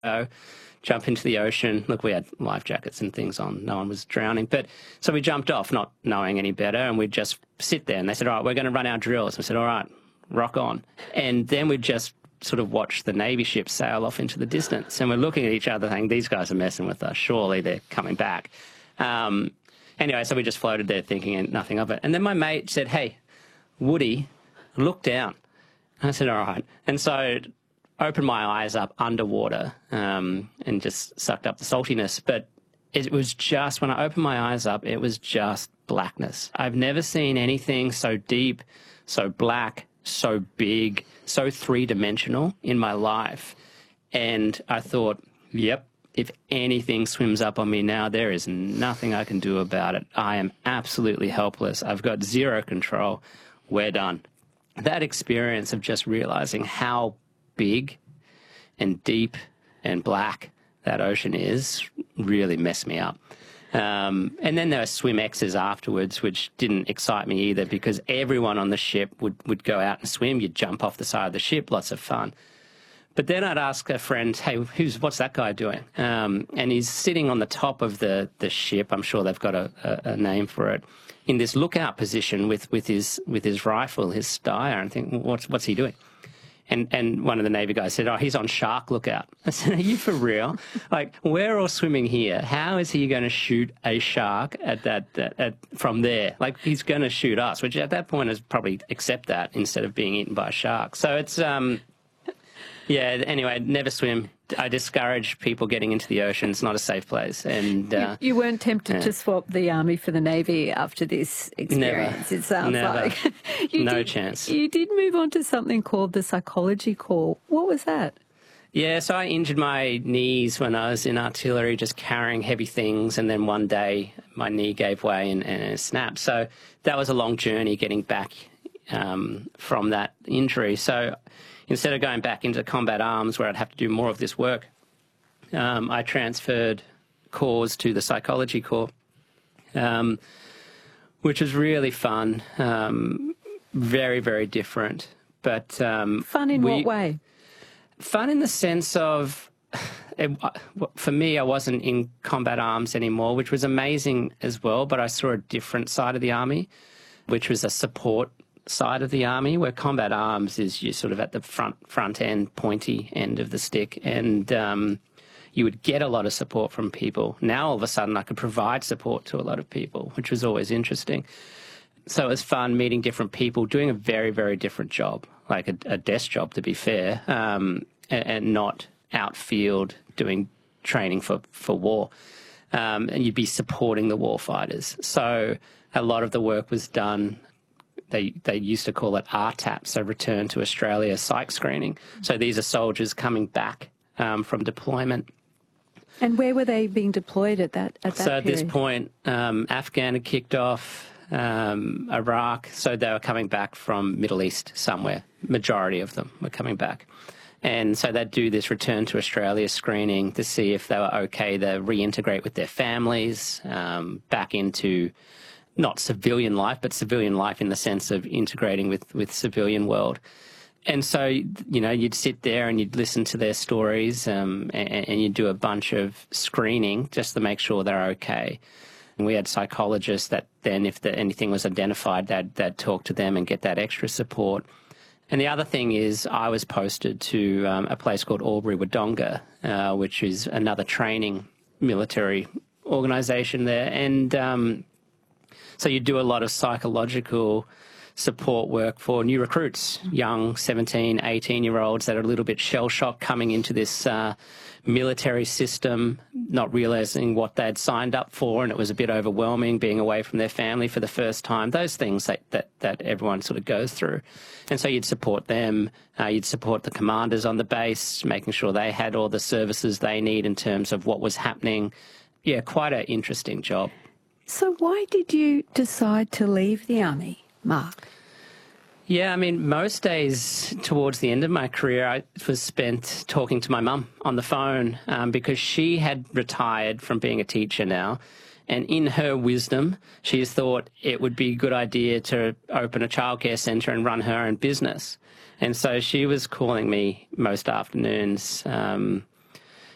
So jump into the ocean. Look, we had life jackets and things on. No one was drowning. But so we jumped off, not knowing any better, and we'd just sit there. And they said, all right, we're going to run our drills. I said, all right, rock on. And then we'd just sort of watch the Navy ships sail off into the distance. And we're looking at each other thinking, these guys are messing with us. Surely they're coming back. Anyway, so we just floated there thinking nothing of it. And then my mate said, hey, Woody, look down. And I said, all right. And so opened my eyes up underwater and just sucked up the saltiness. But it was just, when I opened my eyes up, it was just blackness. I've never seen anything so deep, so black, so big, so three-dimensional in my life. And I thought, yep, if anything swims up on me now, there is nothing I can do about it. I am absolutely helpless. I've got zero control. We're done. That experience of just realizing how big and deep and black that ocean is really messed me up. And then there were swim X's afterwards, which didn't excite me either, because everyone on the ship would go out and swim. You'd jump off the side of the ship, lots of fun. But then I'd ask a friend, hey, what's that guy doing? And he's sitting on the top of the ship. I'm sure they've got a name for it, in this lookout position with his rifle, his Steyr. And I think, what's he doing? And one of the Navy guys said, oh, he's on shark lookout. I said, are you for real? Like, we're all swimming here. How is he going to shoot a shark from there? Like, he's going to shoot us, which at that point is probably accept that instead of being eaten by a shark. So it's, yeah, anyway, never swim. I discourage people getting into the ocean. It's not a safe place. And you weren't tempted to swap the Army for the Navy after this experience? Never. It sounds like. No chance. You did move on to something called the Psychology Corps. What was that? Yeah, so I injured my knees when I was in artillery, just carrying heavy things, and then one day my knee gave way and it snapped. So that was a long journey getting back from that injury. So instead of going back into combat arms where I'd have to do more of this work, I transferred corps to the Psychology Corps, which was really fun, very, very different. But fun in what way? Fun in the sense of, for me, I wasn't in combat arms anymore, which was amazing as well, but I saw a different side of the Army, which was a support side of the Army, where combat arms is you sort of at the front end, pointy end of the stick, and you would get a lot of support from people. Now all of a sudden I could provide support to a lot of people, which was always interesting. So it was fun meeting different people, doing a very, very different job, like a desk job to be fair, and not outfield doing training for war. And you'd be supporting the war fighters. So a lot of the work was done. They used to call it RTAP, so Return to Australia Psych Screening. So these are soldiers coming back from deployment. And where were they being deployed at that period? So at this point, Afghan had kicked off, Iraq, so they were coming back from Middle East somewhere. Majority of them were coming back. And so they'd do this Return to Australia screening to see if they were okay to reintegrate with their families, back into not civilian life, but civilian life in the sense of integrating with civilian world. And so, you know, you'd sit there and you'd listen to their stories, and you'd do a bunch of screening just to make sure they're okay. And we had psychologists that then, if anything was identified, they'd talk to them and get that extra support. And the other thing is I was posted to a place called Albury Wodonga, which is another training military organisation there. And so you do a lot of psychological support work for new recruits, young 17, 18-year-olds that are a little bit shell-shocked coming into this military system, not realising what they'd signed up for, and it was a bit overwhelming being away from their family for the first time, those things that everyone sort of goes through. And so you'd support them, you'd support the commanders on the base, making sure they had all the services they need in terms of what was happening. Yeah, quite an interesting job. So why did you decide to leave the Army, Mark? Yeah, I mean, most days towards the end of my career, I was spent talking to my mum on the phone because she had retired from being a teacher now. And in her wisdom, she's thought it would be a good idea to open a childcare centre and run her own business. And so she was calling me most afternoons,